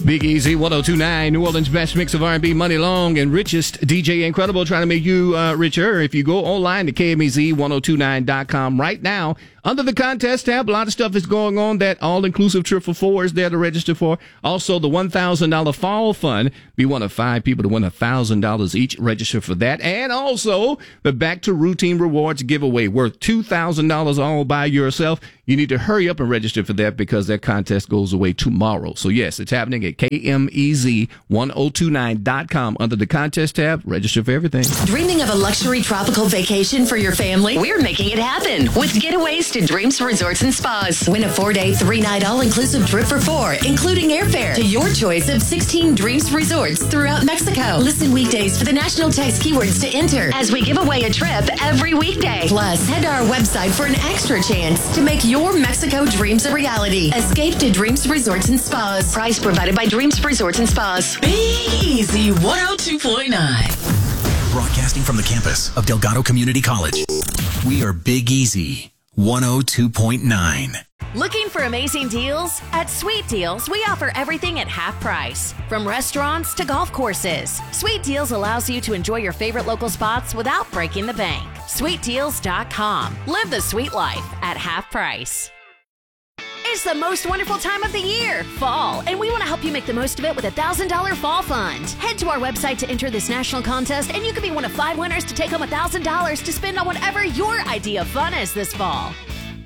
Big Easy, 1029, New Orleans' best mix of R&B, Money Long, and richest DJ Incredible, trying to make you richer. If you go online to KMEZ1029.com right now, under the contest tab, a lot of stuff is going on. That all-inclusive trip for 4 is there to register for. Also, the $1,000 Fall Fund. Be one of 5 people to win $1,000 each. Register for that. And also, the Back to Routine Rewards giveaway worth $2,000 all by yourself. You need to hurry up and register for that because that contest goes away tomorrow. So, yes, it's happening at KMEZ1029.com under the contest tab. Register for everything. Dreaming of a luxury tropical vacation for your family? We're making it happen with Getaways to Dreams Resorts and Spas. Win a 4-day, 3-night all-inclusive trip for 4, including airfare to your choice of 16 Dreams Resorts throughout Mexico. Listen weekdays for the national text keywords to enter as we give away a trip every weekday. Plus, head to our website for an extra chance to make your Mexico dreams a reality. Escape to Dreams Resorts and Spas. Price provided by Dreams Resorts and Spas. Big Easy 102.9. Broadcasting from the campus of Delgado Community College. We are Big Easy 102.9. Looking for amazing deals? At Sweet Deals, we offer everything at half price. From restaurants to golf courses, Sweet Deals allows you to enjoy your favorite local spots without breaking the bank. SweetDeals.com. Live the sweet life at half price. It's the most wonderful time of the year, fall, and we want to help you make the most of it with a $1,000 Fall Fund. Head to our website to enter this national contest, and you could be one of 5 winners to take home $1,000 to spend on whatever your idea of fun is this fall.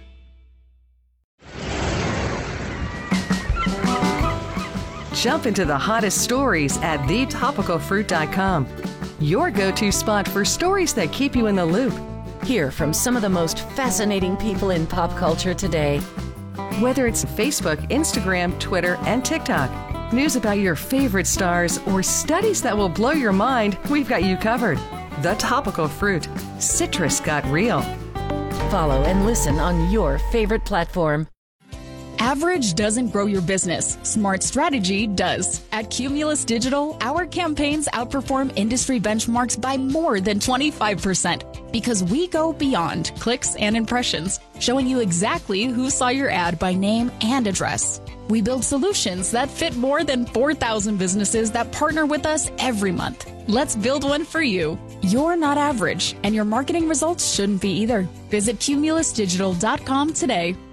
Jump into the hottest stories at thetopicalfruit.com. Your go-to spot for stories that keep you in the loop. Hear from some of the most fascinating people in pop culture today. Whether it's Facebook, Instagram, Twitter, and TikTok, news about your favorite stars, or studies that will blow your mind, we've got you covered. The Topical Fruit. Citrus got real. Follow and listen on your favorite platform. Average doesn't grow your business. Smart strategy does. At Cumulus Digital, our campaigns outperform industry benchmarks by more than 25% because we go beyond clicks and impressions, showing you exactly who saw your ad by name and address. We build solutions that fit more than 4,000 businesses that partner with us every month. Let's build one for you. You're not average, and your marketing results shouldn't be either. Visit cumulusdigital.com today.